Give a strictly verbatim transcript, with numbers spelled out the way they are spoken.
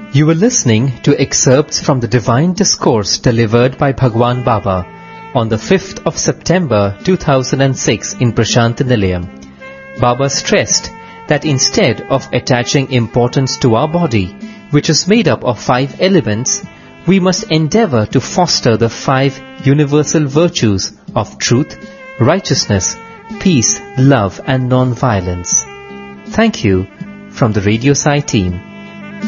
You were listening to excerpts from the Divine Discourse delivered by Bhagwan Baba on the fifth of September two thousand six in Prashant Nilayam. Baba stressed that instead of attaching importance to our body, which is made up of five elements, we must endeavor to foster the five universal virtues of truth, righteousness, peace, love and non-violence. Thank you from the Radio Sai team.